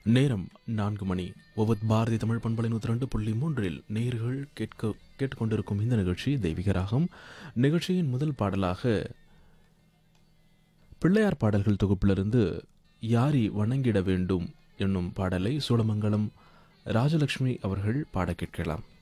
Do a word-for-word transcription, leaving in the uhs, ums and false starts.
நேரம் நான்கு மணி. ஒவ்வொரு பாரதி தமிழ் பண்பலை நூற்றி ரெண்டு புள்ளி மூன்றில் நேர்கள் கேட்க கேட்டுக்கொண்டிருக்கும் இந்த நிகழ்ச்சி தெய்வீக ராகம். நிகழ்ச்சியின் முதல் பாடலாக பிள்ளையார் பாடல்கள் தொகுப்பிலிருந்து யாரி வணங்கிட வேண்டும் என்னும் பாடலை சூளமங்கலம் ராஜலட்சுமி அவர்கள் பாட கேட்கலாம்.